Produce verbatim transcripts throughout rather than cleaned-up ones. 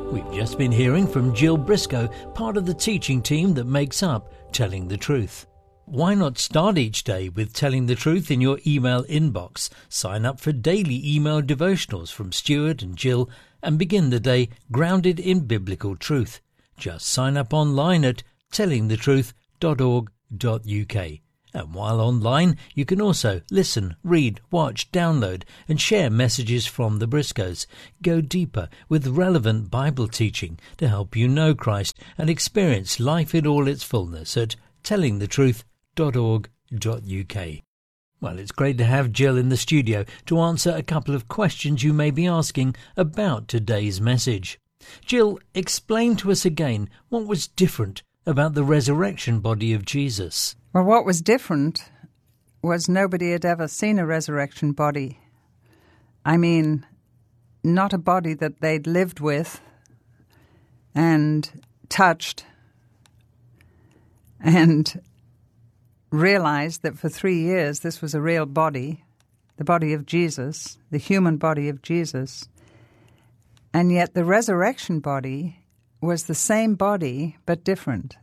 We've just been hearing from Jill Briscoe, part of the teaching team that makes up Telling the Truth. Why not start each day with Telling the Truth in your email inbox? Sign up for daily email devotionals from Stuart and Jill and begin the day grounded in biblical truth. Just sign up online at telling the truth dot org dot U K. And while online, you can also listen, read, watch, download and share messages from the Briscoes. Go deeper with relevant Bible teaching to help you know Christ and experience life in all its fullness at telling the truth dot org dot U K. Well, it's great to have Jill in the studio to answer a couple of questions you may be asking about today's message. Jill, explain to us again what was different about the resurrection body of Jesus. Well, what was different was nobody had ever seen a resurrection body. I mean, not a body that they'd lived with and touched and realized that for three years this was a real body, the body of Jesus, the human body of Jesus. And yet the resurrection body was the same body but different.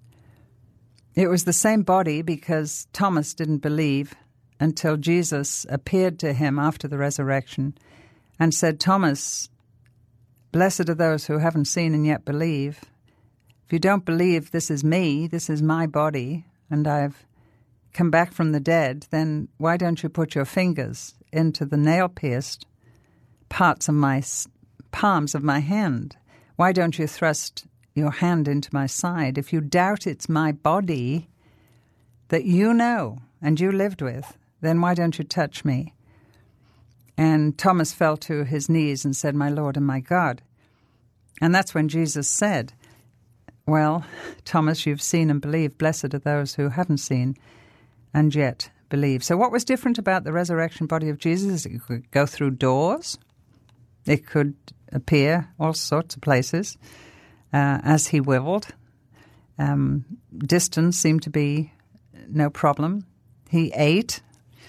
It was the same body because Thomas didn't believe until Jesus appeared to him after the resurrection and said, Thomas, blessed are those who haven't seen and yet believe. If you don't believe this is me, this is my body, and I've come back from the dead, then why don't you put your fingers into the nail-pierced parts of my palms of my hand? Why don't you thrust your hand into my side? If you doubt it's my body that you know and you lived with, then why don't you touch me? And Thomas fell to his knees and said, my Lord and my God. And that's when Jesus said, well, Thomas, you've seen and believed. Blessed are those who haven't seen and yet believe. So what was different about the resurrection body of Jesus? It could go through doors. It could appear all sorts of places uh, as he willed. Um, distance seemed to be no problem. He ate.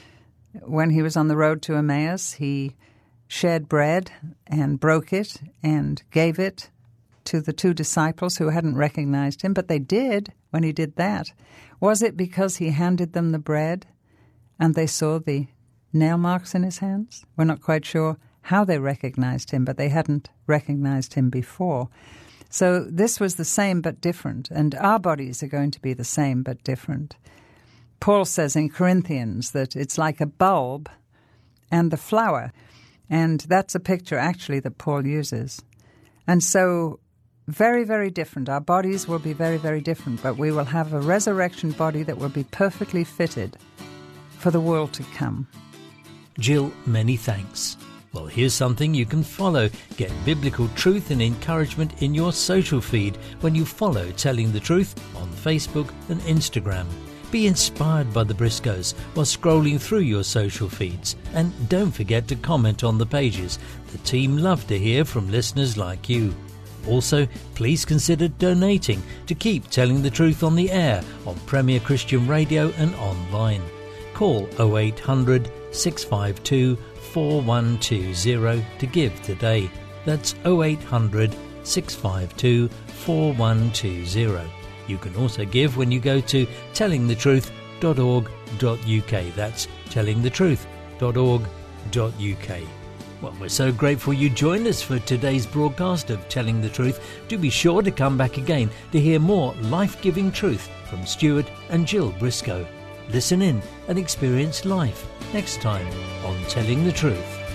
When he was on the road to Emmaus, he shared bread and broke it and gave it to the two disciples who hadn't recognized him, but they did when he did that. Was it because he handed them the bread and they saw the nail marks in his hands? We're not quite sure how they recognized him, but they hadn't recognized him before. So this was the same but different, and our bodies are going to be the same but different. Paul says in Corinthians that it's like a bulb and the flower, and that's a picture actually that Paul uses. And so very, very different. Our bodies will be very, very different, but we will have a resurrection body that will be perfectly fitted for the world to come. Jill, many thanks. Well, here's something you can follow. Get biblical truth and encouragement in your social feed when you follow Telling the Truth on Facebook and Instagram. Be inspired by the Briscoes while scrolling through your social feeds. And don't forget to comment on the pages. The team love to hear from listeners like you. Also, please consider donating to keep Telling the Truth on the air on Premier Christian Radio and online. Call oh eight hundred, six five two, four one two zero to give today. That's oh eight hundred, six five two, four one two zero. You can also give when you go to telling the truth dot org dot U K. That's telling the truth dot org dot U K. Well, we're so grateful you joined us for today's broadcast of Telling the Truth. Do be sure to come back again to hear more life-giving truth from Stuart and Jill Briscoe. Listen in and experience life next time on Telling the Truth.